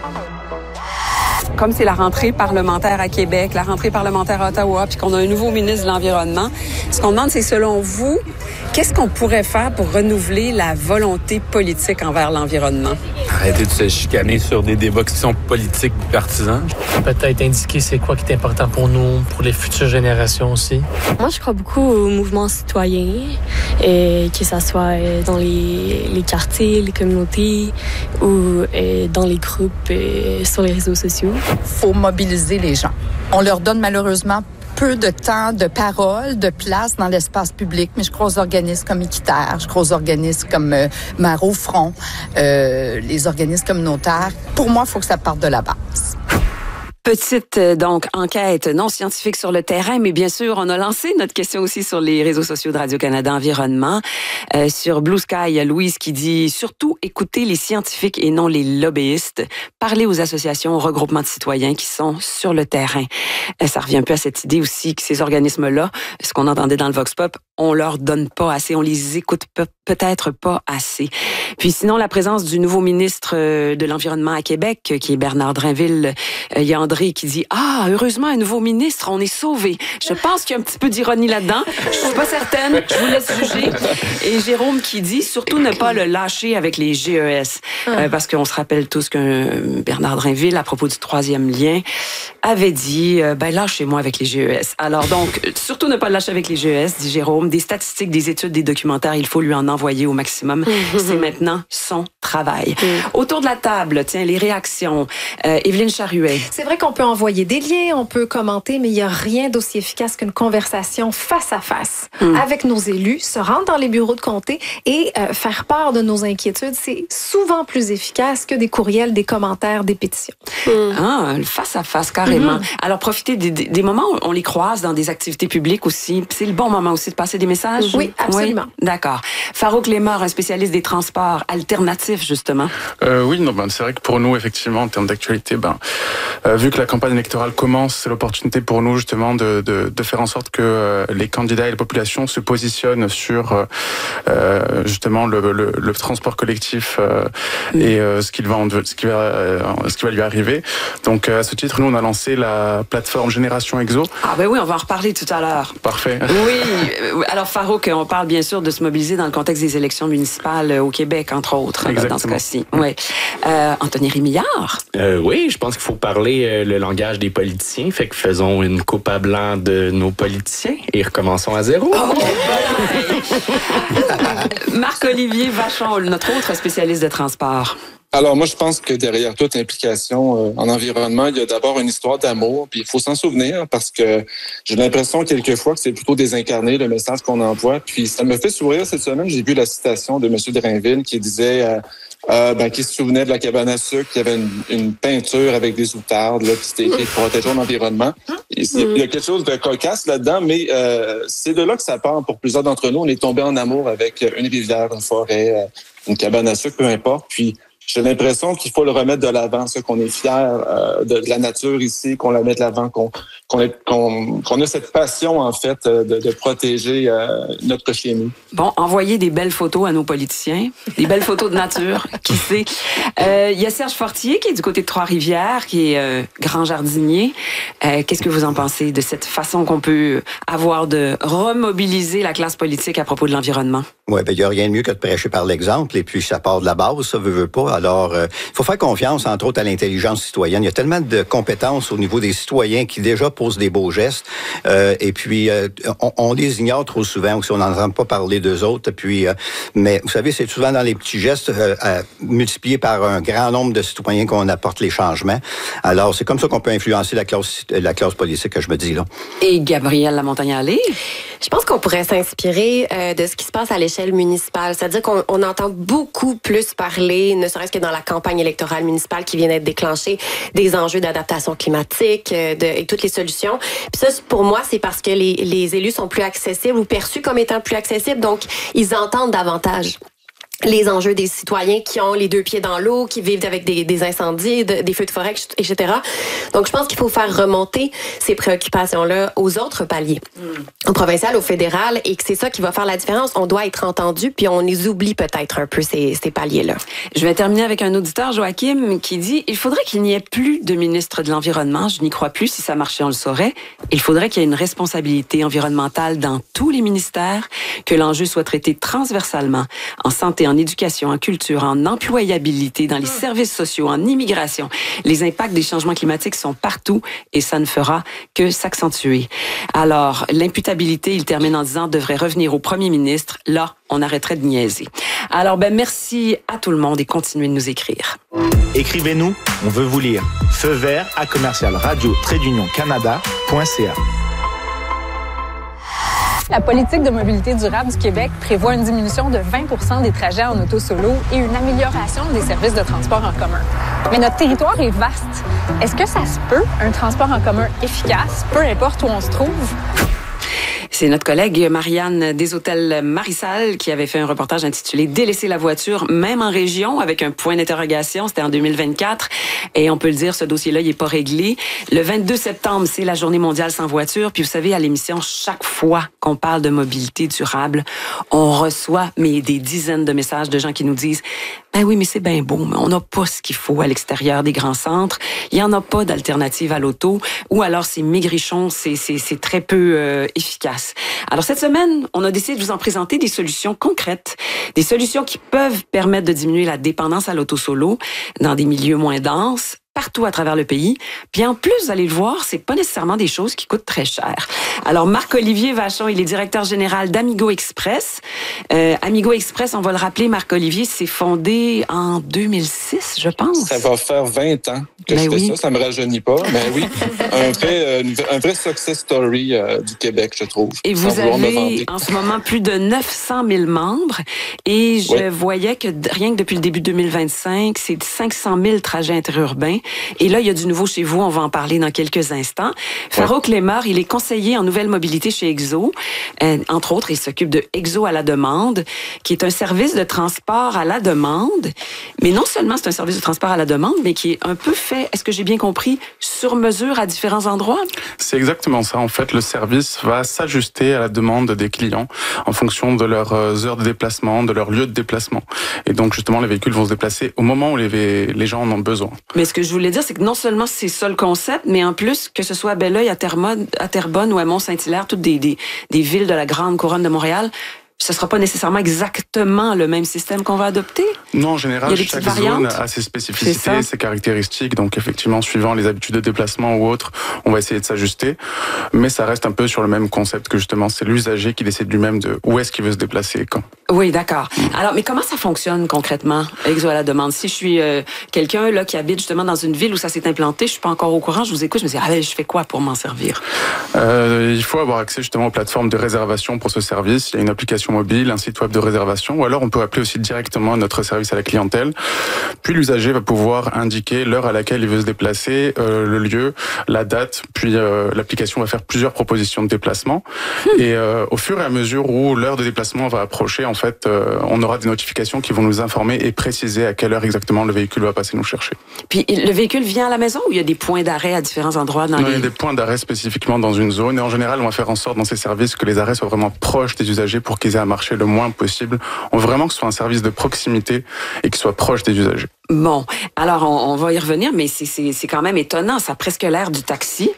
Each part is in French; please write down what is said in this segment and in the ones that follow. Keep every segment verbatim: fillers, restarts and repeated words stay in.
Comme c'est la rentrée parlementaire à Québec, la rentrée parlementaire à Ottawa, puis qu'on a un nouveau ministre de l'Environnement, ce qu'on demande, c'est selon vous, qu'est-ce qu'on pourrait faire pour renouveler la volonté politique envers l'environnement? Arrêter de se chicaner sur des débats qui sont politiques partisans. Peut-être indiquer c'est quoi qui est important pour nous, pour les futures générations aussi. Moi, je crois beaucoup au mouvement citoyen, et que ça soit dans les, les quartiers, les communautés ou et dans les groupes et sur les réseaux sociaux. Faut mobiliser les gens. On leur donne malheureusement peu de temps, de parole, de place dans l'espace public, mais je crois aux organismes comme Équiterre, je crois aux organismes comme euh, Mare au front, euh, les organismes communautaires. Pour moi, il faut que ça parte de la base. Petite, donc, enquête non scientifique sur le terrain, mais bien sûr, on a lancé notre question aussi sur les réseaux sociaux de Radio-Canada Environnement. Euh, sur Blue Sky, il y a Louise qui dit « Surtout, écoutez les scientifiques et non les lobbyistes. Parlez aux associations, aux regroupements de citoyens qui sont sur le terrain. Euh, » Ça revient un peu à cette idée aussi que ces organismes-là, ce qu'on entendait dans le Vox Pop, on leur donne pas assez, on les écoute pe- peut-être pas assez. Puis sinon, la présence du nouveau ministre de l'Environnement à Québec, qui est Bernard Drinville, il y a André qui dit « Ah, heureusement, un nouveau ministre, on est sauvés. » Je pense qu'il y a un petit peu d'ironie là-dedans. Je suis pas certaine, je vous laisse juger. Et Jérôme qui dit « Surtout ne pas le lâcher avec les G E S. Euh, » Parce qu'on se rappelle tous que Bernard Drinville, à propos du troisième lien, avait dit euh, « Ben, lâchez-moi avec les G E S. » Alors donc, surtout ne pas le lâcher avec les G E S, dit Jérôme. Des statistiques, des études, des documentaires, il faut lui en envoyer au maximum. Mm-hmm. C'est maintenant son travail. Mm. Autour de la table, tiens, les réactions. Euh, Évelyne Charuet. C'est vrai qu'on peut envoyer des liens, on peut commenter, mais il n'y a rien d'aussi efficace qu'une conversation face à face mm. avec nos élus, se rendre dans les bureaux de comté et euh, faire part de nos inquiétudes. C'est souvent plus efficace que des courriels, des commentaires, des pétitions. Mm. Ah, le face à face, carrément. Mm-hmm. Alors, profitez des, des, des moments où on les croise dans des activités publiques aussi. C'est le bon moment aussi de passer des messages. Oui, absolument. Oui? D'accord. Farouk Lemar, un spécialiste des transports alternatifs, justement. Euh, oui, non, ben, c'est vrai que pour nous, effectivement, en termes d'actualité, ben, euh, vu que la campagne électorale commence, c'est l'opportunité pour nous, justement, de, de, de faire en sorte que euh, les candidats et la population se positionnent sur, euh, justement, le, le, le transport collectif euh, mmh. et euh, ce, qu'il va, ce, qui va, euh, ce qui va lui arriver. Donc, à ce titre, nous, on a lancé la plateforme Génération Exo. Ah ben oui, on va en reparler tout à l'heure. Parfait. Oui. Alors, Farouk, on parle bien sûr de se mobiliser dans le contexte des élections municipales au Québec, entre autres, là, dans ce cas-ci. Oui. Euh, Anthony Rémillard? Euh, oui, je pense qu'il faut parler euh, le langage des politiciens. Fait que faisons une coupe à blanc de nos politiciens et recommençons à zéro. Oh, Marc-Olivier Vachon, notre autre spécialiste de transport. Alors, moi, je pense que derrière toute implication euh, en environnement, il y a d'abord une histoire d'amour, puis il faut s'en souvenir parce que j'ai l'impression quelquefois que c'est plutôt désincarné le message qu'on envoie. Puis ça me fait sourire cette semaine, j'ai vu la citation de M. Drainville qui disait euh, euh, ben, qui se souvenait de la cabane à sucre, qui avait une, une peinture avec des outardes, là, puis c'était écrit « Protégeons l'environnement ». Il y a quelque chose de cocasse là-dedans, mais euh, c'est de là que ça part pour plusieurs d'entre nous. On est tombé en amour avec une rivière, une forêt, une cabane à sucre, peu importe, puis j'ai l'impression qu'il faut le remettre de l'avant, ça, qu'on est fiers euh, de, de la nature ici, qu'on la mette de l'avant, qu'on, qu'on, est, qu'on, qu'on a cette passion, en fait, de, de protéger euh, notre chez nous. Bon, envoyez des belles photos à nos politiciens, des belles photos de nature, qui sait. Euh, il y a Serge Fortier, qui est du côté de Trois-Rivières, qui est euh, grand jardinier. Euh, qu'est-ce que vous en pensez de cette façon qu'on peut avoir de remobiliser la classe politique à propos de l'environnement? Oui, ben il n'y a rien de mieux que de prêcher par l'exemple, et puis ça part de la base, ça veut, veut pas. Alors, il euh, faut faire confiance, entre autres, à l'intelligence citoyenne. Il y a tellement de compétences au niveau des citoyens qui déjà posent des beaux gestes, euh, et puis euh, on, on les ignore trop souvent, ou si on n'entend pas parler d'eux autres. Puis, euh, mais vous savez, c'est souvent dans les petits gestes euh, euh, multipliés par un grand nombre de citoyens qu'on apporte les changements. Alors, c'est comme ça qu'on peut influencer la classe, la classe politique, que je me dis là. Et Gabrielle Lamontagne-Allé? Je pense qu'on pourrait s'inspirer euh, de ce qui se passe à l'échelle municipale. C'est-à-dire qu'on on entend beaucoup plus parler, ne serait-ce que dans la campagne électorale municipale qui vient d'être déclenchée, des enjeux d'adaptation climatique euh, de, et toutes les solutions. Puis ça, pour moi, c'est parce que les, les élus sont plus accessibles ou perçus comme étant plus accessibles, donc ils entendent davantage. les enjeux des citoyens qui ont les deux pieds dans l'eau, qui vivent avec des, des incendies, de, des feux de forêt, et cetera. Donc, je pense qu'il faut faire remonter ces préoccupations-là aux autres paliers, mm. au provincial, au fédéral, et que c'est ça qui va faire la différence. On doit être entendu, puis on les oublie peut-être un peu, ces, ces paliers-là. Je vais terminer avec un auditeur, Joachim, qui dit « Il faudrait qu'il n'y ait plus de ministre de l'Environnement. Je n'y crois plus. Si ça marchait, on le saurait. Il faudrait qu'il y ait une responsabilité environnementale dans tous les ministères, que l'enjeu soit traité transversalement, en santé, en éducation, en culture, en employabilité, dans les services sociaux, en immigration. Les impacts des changements climatiques sont partout et ça ne fera que s'accentuer. » Alors, l'imputabilité, il termine en disant, devrait revenir au premier ministre. Là, on arrêterait de niaiser. Alors, ben merci à tout le monde et continuez de nous écrire. Écrivez-nous, on veut vous lire. Feu vert à commercial radio trait d'union canada point c a. La politique de mobilité durable du Québec prévoit une diminution de vingt pour cent des trajets en auto solo et une amélioration des services de transport en commun. Mais notre territoire est vaste. Est-ce que ça se peut, un transport en commun efficace, peu importe où on se trouve? C'est notre collègue Marianne des Hôtels Marissal qui avait fait un reportage intitulé « Délaisser la voiture, même en région » avec un point d'interrogation. C'était en deux mille vingt-quatre. Et on peut le dire, ce dossier-là, il n'est pas réglé. Le vingt-deux septembre, c'est la Journée mondiale sans voiture. Puis vous savez, à l'émission, chaque fois qu'on parle de mobilité durable, on reçoit mais des dizaines de messages de gens qui nous disent « Ben oui, mais c'est bien beau, mais on n'a pas ce qu'il faut à l'extérieur des grands centres. Il n'y en a pas d'alternative à l'auto. Ou alors c'est maigrichon, c'est, c'est, c'est très peu euh, efficace. » Alors cette semaine, on a décidé de vous en présenter des solutions concrètes, des solutions qui peuvent permettre de diminuer la dépendance à l'auto solo dans des milieux moins denses, partout à travers le pays. Puis en plus, vous allez le voir, c'est pas nécessairement des choses qui coûtent très cher. Alors, Marc-Olivier Vachon, il est directeur général d'Amigo Express. Euh, Amigo Express, on va le rappeler, Marc-Olivier, s'est fondé en deux mille six, je pense. Ça va faire vingt ans que ben je fais oui. ça. Ça me rajeunit pas. Mais oui, un vrai, un vrai success story euh, du Québec, je trouve. Et vous avez en ce moment plus de neuf cent mille membres. Et je oui. voyais que rien que depuis le début deux mille vingt-cinq, c'est cinq cent mille trajets interurbains. Et là, il y a du nouveau chez vous. On va en parler dans quelques instants. Farouk Lemar, il est conseiller en nouvelle mobilité chez Exo. Euh, entre autres, il s'occupe de Exo à la demande, qui est un service de transport à la demande. Mais non seulement c'est un service de transport à la demande, mais qui est un peu fait, est-ce que j'ai bien compris, sur mesure à différents endroits? C'est exactement ça. En fait, le service va s'ajuster à la demande des clients en fonction de leurs heures de déplacement, de leur lieu de déplacement. Et donc, justement, les véhicules vont se déplacer au moment où les, les gens en ont besoin. Mais ce que je voulais dire, c'est que non seulement c'est ça le concept, mais en plus, que ce soit à Belleuil, à Terrebonne, à Terrebonne ou à Mont-Saint-Hilaire, toutes des, des, des villes de la grande couronne de Montréal, ce ne sera pas nécessairement exactement le même système qu'on va adopter? Non, en général, chaque zone a ses spécificités, ses caractéristiques. Donc, effectivement, suivant les habitudes de déplacement ou autres, on va essayer de s'ajuster. Mais ça reste un peu sur le même concept que, justement, c'est l'usager qui décide lui-même de où est-ce qu'il veut se déplacer et quand. Oui, d'accord. Alors, mais comment ça fonctionne concrètement, Exo à la demande? Si je suis euh, quelqu'un là qui habite justement dans une ville où ça s'est implanté, je suis pas encore au courant, je vous écoute, je me dis, ah ben, je fais quoi pour m'en servir? Euh, il faut avoir accès justement aux plateformes de réservation pour ce service. Il y a une application mobile, un site web de réservation, ou alors on peut appeler aussi directement notre service à la clientèle. Puis l'usager va pouvoir indiquer l'heure à laquelle il veut se déplacer, euh, le lieu, la date, puis euh, l'application va faire plusieurs propositions de déplacement. Mmh. Et euh, au fur et à mesure où l'heure de déplacement va approcher, en fait, euh, on aura des notifications qui vont nous informer et préciser à quelle heure exactement le véhicule va passer nous chercher. Puis le véhicule vient à la maison ou il y a des points d'arrêt à différents endroits dans non, les... Il y a des points d'arrêt spécifiquement dans une zone et en général, on va faire en sorte dans ces services que les arrêts soient vraiment proches des usagers pour qu'ils aient à marcher le moins possible. On veut vraiment que ce soit un service de proximité et qu'il soit proche des usagers. Bon, alors on, on va y revenir, mais c'est, c'est, c'est quand même étonnant. Ça a presque l'air du taxi.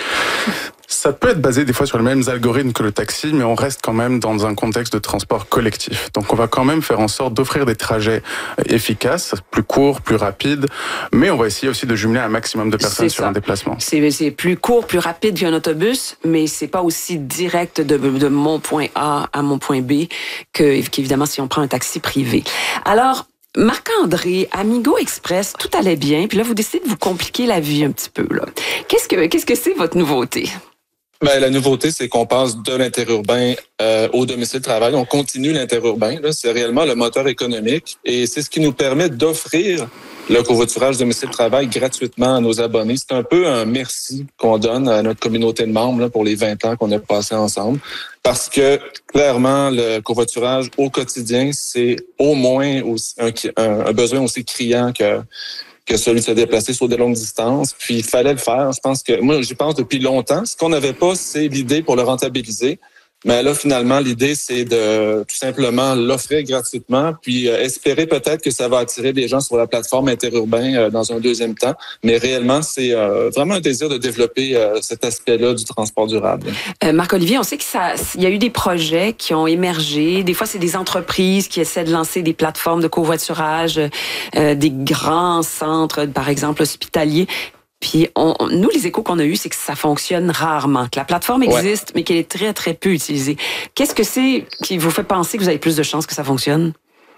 Ça peut être basé des fois sur les mêmes algorithmes que le taxi, mais on reste quand même dans un contexte de transport collectif. Donc on va quand même faire en sorte d'offrir des trajets efficaces, plus courts, plus rapides, mais on va essayer aussi de jumeler un maximum de personnes sur un déplacement. C'est, c'est plus court, plus rapide qu'un autobus, mais c'est pas aussi direct de, de mon point A à mon point B que, qu'évidemment si on prend un taxi privé. Alors, Marc-André, Amigo Express, tout allait bien, puis là, vous décidez de vous compliquer la vie un petit peu, là. Qu'est-ce que, qu'est-ce que c'est votre nouveauté? Ben, la nouveauté, c'est qu'on passe de l'interurbain euh, au domicile de travail. On continue l'interurbain. Là, c'est réellement le moteur économique et c'est ce qui nous permet d'offrir le covoiturage domicile-travail gratuitement à nos abonnés. C'est un peu un merci qu'on donne à notre communauté de membres là, pour les vingt ans qu'on a passé ensemble. Parce que, clairement, le covoiturage au quotidien, c'est au moins aussi un, un, un besoin aussi criant que, que celui de se déplacer sur des longues distances. Puis, il fallait le faire. Je pense que, moi, j'y pense depuis longtemps. Ce qu'on n'avait pas, c'est l'idée pour le rentabiliser. Mais là, finalement, l'idée, c'est de tout simplement l'offrir gratuitement, puis euh, espérer peut-être que ça va attirer des gens sur la plateforme interurbain euh, dans un deuxième temps. Mais réellement, c'est euh, vraiment un désir de développer euh, cet aspect-là du transport durable. Euh, Marc-Olivier, on sait que ça, il y a eu des projets qui ont émergé. Des fois, c'est des entreprises qui essaient de lancer des plateformes de covoiturage, euh, des grands centres, par exemple, hospitaliers. Puis on, nous, les échos qu'on a eus, c'est que ça fonctionne rarement, que la plateforme existe, ouais. mais qu'elle est très, très peu utilisée. Qu'est-ce que c'est qui vous fait penser que vous avez plus de chances que ça fonctionne?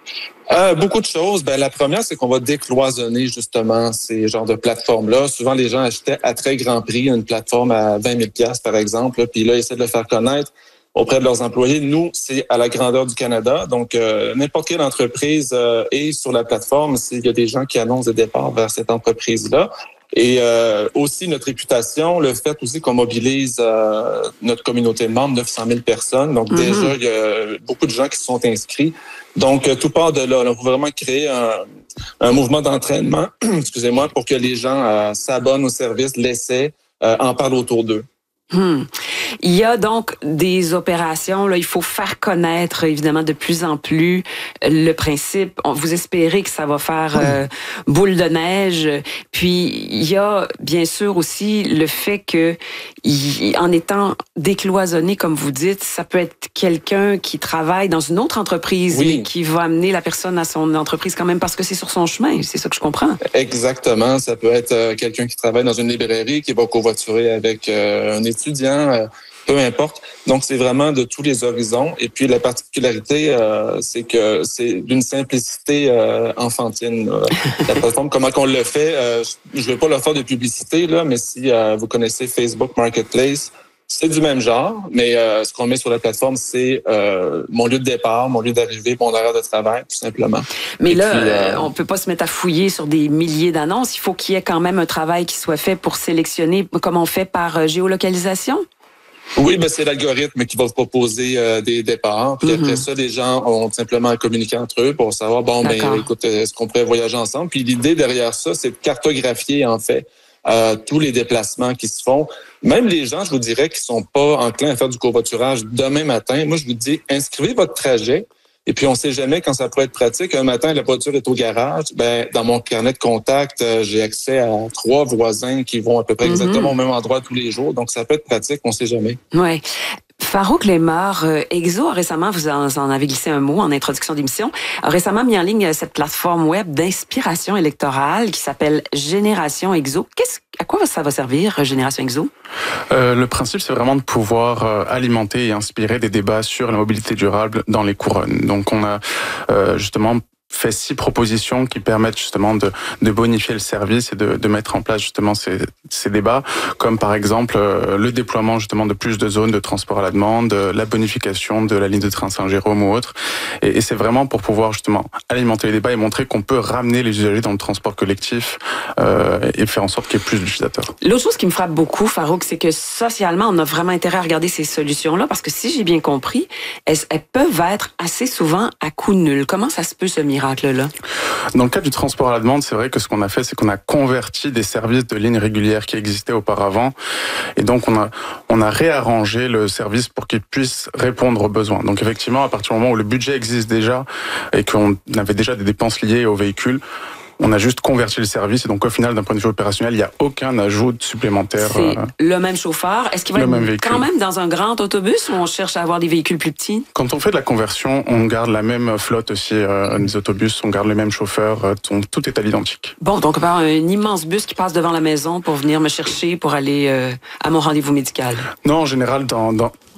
Euh, beaucoup de choses. Ben, la première, c'est qu'on va décloisonner justement ces genres de plateformes-là. Souvent, les gens achetaient à très grand prix une plateforme à vingt mille dollars, par exemple, là, puis là, ils essaient de le faire connaître auprès de leurs employés. Nous, c'est à la grandeur du Canada. Donc, euh, n'importe quelle entreprise euh, est sur la plateforme s'il y a des gens qui annoncent des départs vers cette entreprise-là. Et euh, aussi notre réputation, le fait aussi qu'on mobilise euh, notre communauté de membres, neuf cent mille personnes. Donc, mm-hmm. déjà, il y a beaucoup de gens qui se sont inscrits. Donc, tout part de là. On va vraiment créer un, un mouvement d'entraînement, excusez-moi, pour que les gens euh, s'abonnent au service, l'essaient, euh, en parlent autour d'eux. Hmm. Il y a donc des opérations, là, il faut faire connaître évidemment de plus en plus le principe. Vous espérez que ça va faire euh, boule de neige. Puis il y a bien sûr aussi le fait que, il, en étant décloisonné, comme vous dites, ça peut être quelqu'un qui travaille dans une autre entreprise oui. et qui va amener la personne à son entreprise quand même parce que c'est sur son chemin. C'est ça que je comprends. Exactement. Ça peut être euh, quelqu'un qui travaille dans une librairie qui va covoiturer avec euh, un étudiant. Euh, peu importe. Donc, c'est vraiment de tous les horizons. Et puis, la particularité, euh, c'est que c'est d'une simplicité euh, enfantine. Euh, la plateforme, comment qu'on le fait, euh, je ne vais pas le faire de publicité, là, mais si euh, vous connaissez Facebook Marketplace, c'est du même genre, mais euh, ce qu'on met sur la plateforme, c'est euh, mon lieu de départ, mon lieu d'arrivée, mon horaire de travail, tout simplement. Mais Et là, puis, euh, on peut pas se mettre à fouiller sur des milliers d'annonces. Il faut qu'il y ait quand même un travail qui soit fait pour sélectionner, comme on fait par euh, géolocalisation? Oui, ben c'est l'algorithme qui va vous proposer euh, des départs. Puis mm-hmm. après ça, les gens ont simplement à communiquer entre eux pour savoir, bon, ben écoute, est-ce qu'on pourrait voyager ensemble? Puis l'idée derrière ça, c'est de cartographier, en fait, euh, tous les déplacements qui se font. Même les gens, je vous dirais, qui sont pas enclins à faire du covoiturage demain matin, moi, je vous dis, inscrivez votre trajet. Et puis, on sait jamais quand ça pourrait être pratique. Un matin, la voiture est au garage. Ben, dans mon carnet de contact, euh, j'ai accès à trois voisins qui vont à peu près mm-hmm. exactement au même endroit tous les jours. Donc, ça peut être pratique, on sait jamais. Ouais. Farouk Lemar, euh, Exo a récemment, vous en, en avez glissé un mot en introduction d'émission, a récemment mis en ligne cette plateforme web d'inspiration électorale qui s'appelle Génération Exo. Qu'est-ce, à quoi ça va servir, Génération Exo? Euh, le principe, c'est vraiment de pouvoir euh, alimenter et inspirer des débats sur la mobilité durable dans les couronnes. Donc, on a euh, justement fait six propositions qui permettent justement de, de bonifier le service et de, de mettre en place justement ces, ces débats, comme par exemple euh, le déploiement justement de plus de zones de transport à la demande, la bonification de la ligne de train Saint-Jérôme ou autre. Et, et c'est vraiment pour pouvoir justement alimenter les débats et montrer qu'on peut ramener les usagers dans le transport collectif euh, et faire en sorte qu'il y ait plus d'utilisateurs. L'autre chose qui me frappe beaucoup, Farouk, c'est que socialement, on a vraiment intérêt à regarder ces solutions-là parce que si j'ai bien compris, elles, elles peuvent être assez souvent à coût nul. Comment ça se peut, ce miracle? Là. Dans le cas du transport à la demande, c'est vrai que ce qu'on a fait, c'est qu'on a converti des services de lignes régulières qui existaient auparavant. Et donc, on a, on a réarrangé le service pour qu'il puisse répondre aux besoins. Donc, effectivement, à partir du moment où le budget existe déjà et qu'on avait déjà des dépenses liées aux véhicules, on a juste converti le service et donc au final, d'un point de vue opérationnel, il n'y a aucun ajout supplémentaire. C'est euh, le même chauffeur. Est-ce qu'il va être quand même dans un grand autobus ou on cherche à avoir des véhicules plus petits? Quand on fait de la conversion, on garde la même flotte aussi, euh, des autobus, on garde les mêmes chauffeurs, euh, tout est à l'identique. Bon, donc on va avoir un immense bus qui passe devant la maison pour venir me chercher pour aller euh, à mon rendez-vous médical. Non, en général, dans... dans...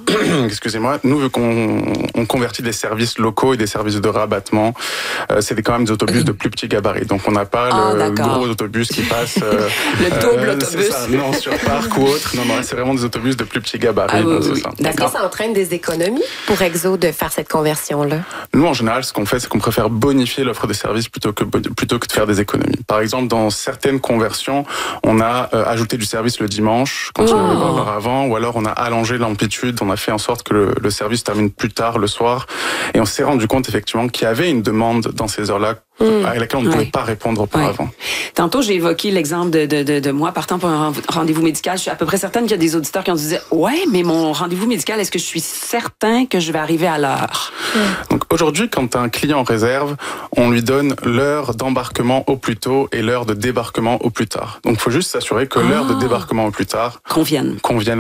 excusez-moi, nous, vu qu'on on convertit des services locaux et des services de rabattement, euh, c'est quand même des autobus de plus petit gabarit. Donc, on n'a pas oh, le d'accord. gros autobus qui passe... Euh, le double euh, autobus. Ça. Non, sur Parc ou autre. Non, non, c'est vraiment des autobus de plus petit gabarit. Ah, oui, donc, oui, ça. Est-ce que ça entraîne des économies pour Exo de faire cette conversion-là? Nous, en général, ce qu'on fait, c'est qu'on préfère bonifier l'offre de services plutôt que, plutôt que de faire des économies. Par exemple, dans certaines conversions, on a euh, ajouté du service le dimanche, quand oh. on avait pas avoir avant, ou alors on a allongé l'amplitude, on a fait en sorte que le, le service termine plus tard le soir. Et on s'est rendu compte, effectivement, qu'il y avait une demande dans ces heures-là Mmh. à laquelle on ne pouvait ouais. pas répondre auparavant. Ouais. Tantôt, j'ai évoqué l'exemple de, de, de, de moi partant pour un rendez-vous médical. Je suis à peu près certaine qu'il y a des auditeurs qui ont dit « Ouais, mais mon rendez-vous médical, est-ce que je suis certain que je vais arriver à l'heure? Mmh. » Donc aujourd'hui, quand un client réserve, on lui donne l'heure d'embarquement au plus tôt et l'heure de débarquement au plus tard. Donc il faut juste s'assurer que ah. l'heure de débarquement au plus tard convienne. convienne